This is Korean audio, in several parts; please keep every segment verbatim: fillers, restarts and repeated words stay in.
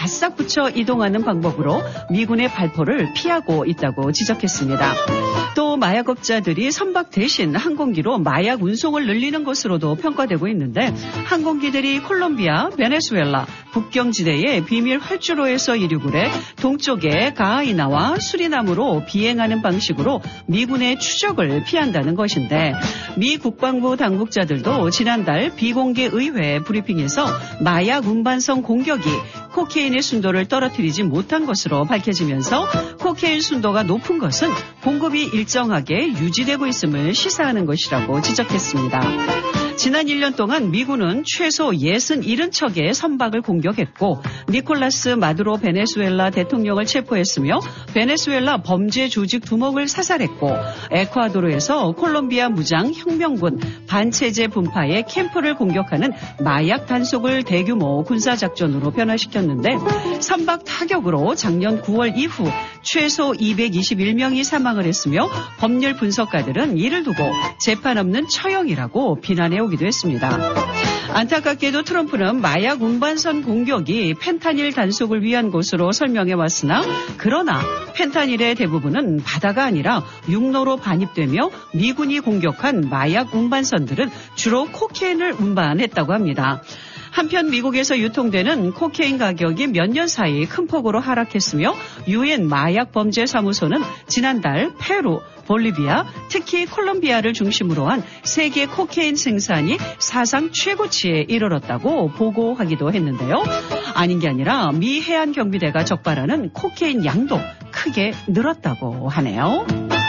바싹 붙여 이동하는 방법으로 미군의 발포를 피하고 있다고 지적했습니다. 또 마약업자들이 선박 대신 항공기로 마약 운송을 늘리는 것으로도 평가되고 있는데 항공기들이 콜롬비아, 베네수엘라, 국경지대의 비밀 활주로에서 이륙을 해 동쪽의 가하이나와 수리남으로 비행하는 방식으로 미군의 추적을 피한다는 것인데 미 국방부 당국자들도 지난달 비공개 의회 브리핑에서 마약 운반선 공격이 코케인의 순도를 떨어뜨리지 못한 것으로 밝혀지면서 코케인 순도가 높은 것은 공급이 일정하게 유지되고 있음을 시사하는 것이라고 지적했습니다. 지난 일 년 동안 미군은 최소 육십칠 척의 선박을 공격했고 니콜라스 마두로 베네수엘라 대통령을 체포했으며 베네수엘라 범죄 조직 두목을 사살했고 에콰도르에서 콜롬비아 무장 혁명군 반체제 분파의 캠프를 공격하는 마약 단속을 대규모 군사작전으로 변화시켰는데 선박 타격으로 작년 구월 이후 최소 이백이십일 명이 사망을 했으며 법률 분석가들은 이를 두고 재판 없는 처형이라고 비난해오기도 했습니다. 안타깝게도 트럼프는 마약 운반선 공격이 펜타닐 단속을 위한 것으로 설명해왔으나 그러나 펜타닐의 대부분은 바다가 아니라 육로로 반입되며 미군이 공격한 마약 운반선들은 주로 코케인을 운반했다고 합니다. 한편 미국에서 유통되는 코케인 가격이 몇 년 사이 큰 폭으로 하락했으며 유엔 마약범죄사무소는 지난달 페루, 볼리비아, 특히 콜롬비아를 중심으로 한 세계 코케인 생산이 사상 최고치에 이르렀다고 보고하기도 했는데요. 아닌 게 아니라 미 해안경비대가 적발하는 코케인 양도 크게 늘었다고 하네요.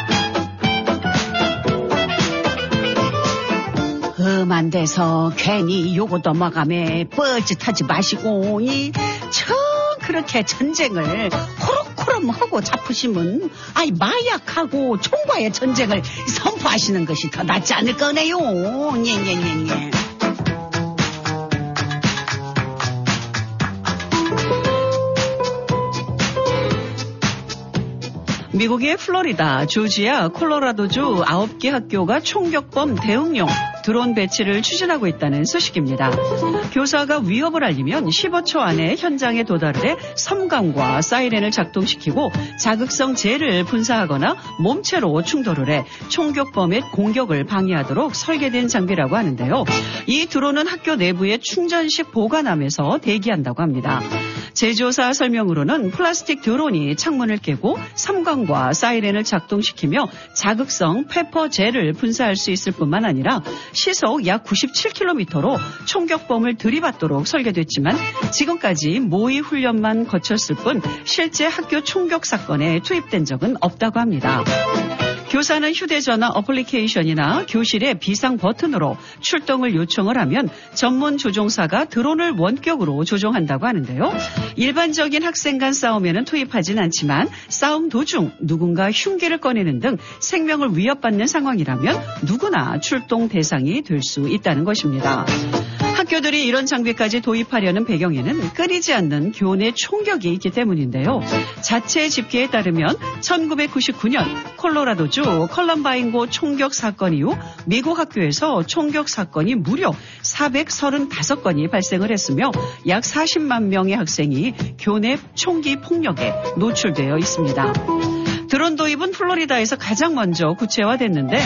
험한 데서 괜히 요거 넘어가매 뻘짓하지 마시고 저 그렇게 전쟁을 호록호록 하고 잡으시면 아이 마약하고 총과의 전쟁을 선포하시는 것이 더 낫지 않을 거네요. 예, 예, 예, 예. 미국의 플로리다, 조지아, 콜로라도주 아홉 개 학교가 총격범 대응용 드론 배치를 추진하고 있다는 소식입니다. 교사가 위협을 알리면 십오 초 안에 현장에 도달을 해 섬광과 사이렌을 작동시키고 자극성 젤을 분사하거나 몸체로 충돌을 해 총격범의 공격을 방해하도록 설계된 장비라고 하는데요. 이 드론은 학교 내부에 충전식 보관함에서 대기한다고 합니다. 제조사 설명으로는 플라스틱 드론이 창문을 깨고 섬광과 사이렌을 작동시키며 자극성 페퍼 젤을 분사할 수 있을 뿐만 아니라 시속 약 구십칠 킬로미터로 총격범을 들이받도록 설계됐지만 지금까지 모의 훈련만 거쳤을 뿐 실제 학교 총격 사건에 투입된 적은 없다고 합니다. 교사는 휴대전화 어플리케이션이나 교실의 비상 버튼으로 출동을 요청을 하면 전문 조종사가 드론을 원격으로 조종한다고 하는데요. 일반적인 학생 간 싸움에는 투입하진 않지만 싸움 도중 누군가 흉기를 꺼내는 등 생명을 위협받는 상황이라면 누구나 출동 대상이 될 수 있다는 것입니다. 학교들이 이런 장비까지 도입하려는 배경에는 끊이지 않는 교내 총격이 있기 때문인데요. 자체 집계에 따르면 천구백구십구 년 콜로라도주 컬럼바인고 총격 사건 이후 미국 학교에서 총격 사건이 무려 사백삼십오 건이 발생을 했으며 약 사십만 명의 학생이 교내 총기 폭력에 노출되어 있습니다. 드론 도입은 플로리다에서 가장 먼저 구체화됐는데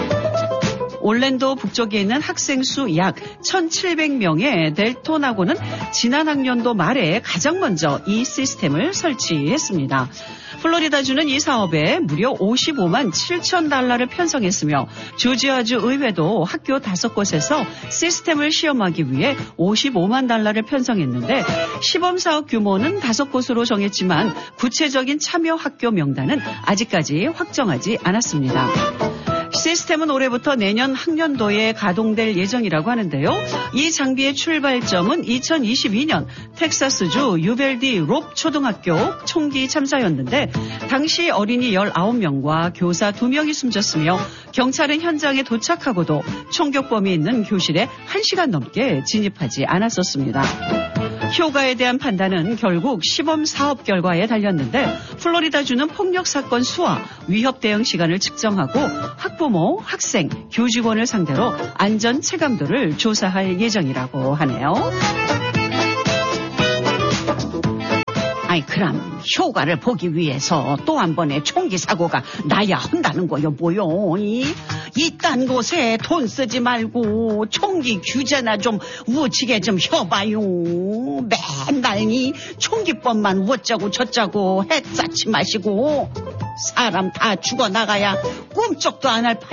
올랜도 북쪽에 있는 학생 수 약 천칠백 명의 델톤하고는 지난 학년도 말에 가장 먼저 이 시스템을 설치했습니다. 플로리다주는 이 사업에 무려 오십오만 칠천 달러를 편성했으며 조지아주 의회도 학교 다섯 곳에서 시스템을 시험하기 위해 오십오만 달러를 편성했는데 시범 사업 규모는 다섯 곳으로 정했지만 구체적인 참여 학교 명단은 아직까지 확정하지 않았습니다. 시스템은 올해부터 내년 학년도에 가동될 예정이라고 하는데요. 이 장비의 출발점은 이천이십이 년 텍사스주 유벨디 롭 초등학교 총기 참사였는데 당시 어린이 열아홉 명과 교사 두 명이 숨졌으며 경찰은 현장에 도착하고도 총격범이 있는 교실에 한 시간 넘게 진입하지 않았었습니다. 효과에 대한 판단은 결국 시범 사업 결과에 달렸는데 플로리다주는 폭력 사건 수와 위협 대응 시간을 측정하고 학부모, 학생, 교직원을 상대로 안전 체감도를 조사할 예정이라고 하네요. 아이 그럼 효과를 보기 위해서 또 한 번의 총기 사고가 나야 한다는 거요 뭐요? 이? 이딴 곳에 돈 쓰지 말고 총기 규제나 좀 우치게 좀 해봐요. 맨날 이 총기법만 어쩌고 저쩌고 해짜치 마시고 사람 다 죽어나가야 꿈쩍도 안 할